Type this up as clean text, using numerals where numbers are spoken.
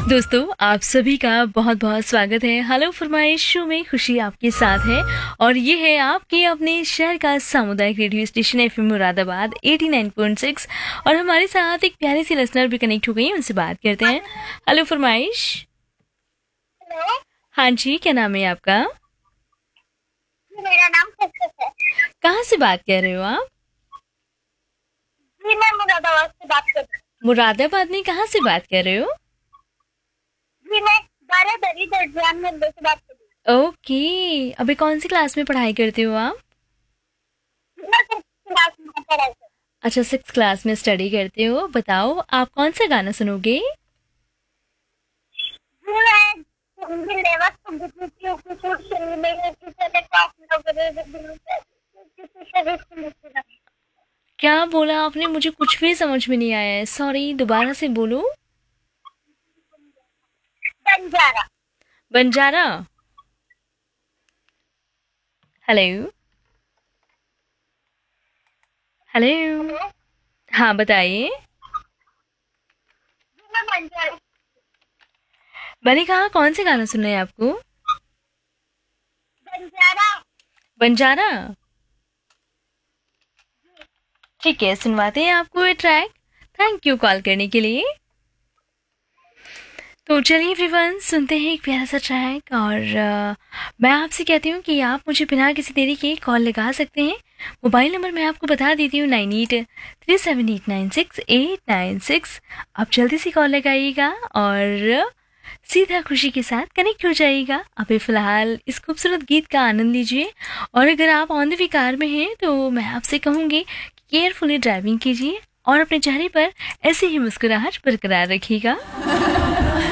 दोस्तों आप सभी का बहुत बहुत स्वागत है हेलो फरमाइश शो में। खुशी आपके साथ है और ये है आपके अपने शहर का सामुदायिक रेडियो स्टेशन एफएम मुरादाबाद 89.6। और हमारे साथ एक प्यारी सी लिसनर भी कनेक्ट हो गई है, उनसे बात करते हैं। हेलो फरमाइश। हेलो। हाँ जी, क्या नाम है आपका? मेरा नाम सक्सेस है। कहाँ से बात कर रहे हो आप? जी मैं मुरादाबाद से बात कर रही हूँ। मुरादाबाद में कहाँ से बात कर रहे हो? जी मैं बारादरी दर्जियान मंदिर से बात कर रही ओके, अभी कौन सी क्लास में पढ़ाई करते हो आप? हूँ। मैं सिक्स क्लास में पढ़ाई कर अच्छा, 6th क्लास में स्टडी करते हो। बताओ आप कौन सा गाना सुनोगे? जी मैं लेवा संगीत की सुन मेरे किसी क्लास में वगैरह किसी शरीर से मुझे क्या बोला आपने? मुझे कुछ भी समझ में नहीं आया है, सॉरी, दोबारा से बोलो। Banjara. Banjara. Hello. Hello. Hello. हाँ बताइए। जी मैं बंजारा। मैंने कहा कौन से गाना सुनना है आपको? बंजारा। बंजारा। ठीक है, सुनवाते हैं आपको ये ट्रैक। थैंक यू कॉल करने के लिए। तो चलिए एवरीवन, सुनते हैं एक प्यारा सा ट्रैक। और मैं आपसे कहती हूँ कि आप मुझे बिना किसी देरी के कॉल लगा सकते हैं। मोबाइल नंबर मैं आपको बता देती हूँ, 9837896896। आप जल्दी से कॉल लगाइएगा और सीधा खुशी के साथ कनेक्ट हो जाइएगा। अभी फ़िलहाल इस खूबसूरत गीत का आनंद लीजिए। और अगर आप ऑन द वे कार में हैं तो मैं आपसे कहूँगी कि केयरफुली ड्राइविंग कीजिए और अपने चेहरे पर ऐसे ही मुस्कुराहट बरकरार रखिएगा।